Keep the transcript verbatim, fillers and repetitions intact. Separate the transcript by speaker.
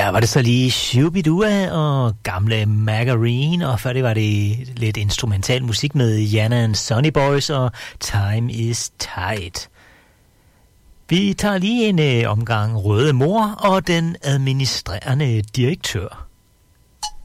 Speaker 1: Der var det så lige Shubidua og gamle Margarine, og før det var det lidt instrumental musik med Jana and Sunny Boys og Time is Tight. Vi tager lige en øh, omgang Røde Mor og den administrerende direktør.